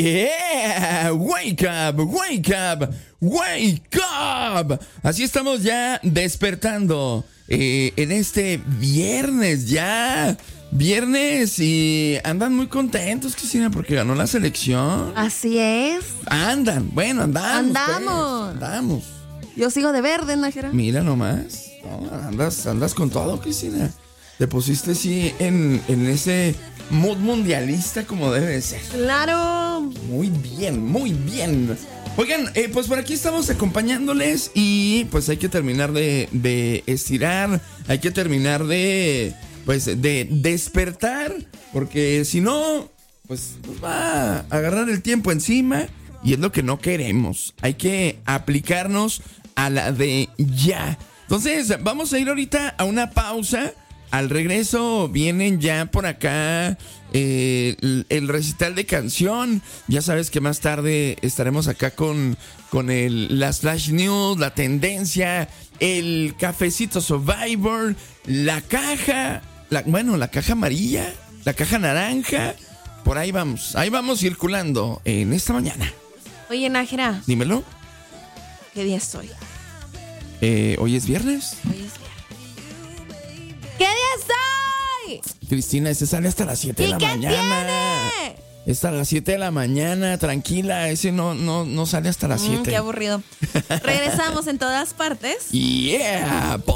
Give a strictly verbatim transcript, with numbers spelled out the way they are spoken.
Yeah, wake up, wake up, wake up. Así estamos ya despertando eh, en este viernes ya. Viernes y andan muy contentos, Cristina, porque ganó la selección. Así es. Andan, bueno, andamos. Andamos. Pues, andamos. Yo sigo de verde, Nájera. Mira nomás. No, andas, andas con todo, Cristina. Te pusiste sí en, en ese mood mundialista como debe de ser. Claro. Muy bien, muy bien. Oigan, eh, pues por aquí estamos acompañándoles y pues hay que terminar de, de estirar, hay que terminar de, pues, de despertar, porque si no, pues nos va a agarrar el tiempo encima y es lo que no queremos. Hay que aplicarnos a la de ya. Entonces, vamos a ir ahorita a una pausa. Al regreso vienen ya por acá eh, el, el recital de canción. Ya sabes que más tarde estaremos acá con, con el, las Flash News, la tendencia, el cafecito Survivor, la caja, la, bueno, la caja amarilla, la caja naranja. Por ahí vamos, ahí vamos circulando en esta mañana. Oye, Nájera. Dímelo. ¿Qué día es hoy? Eh, ¿Hoy es viernes? Hoy es viernes. ¿Qué día soy? Cristina, ese sale hasta las siete de la qué mañana. tiene? Está a las siete de la mañana, tranquila, ese no, no, no sale hasta las siete. Mm, qué aburrido. Regresamos en todas partes. Yeah, por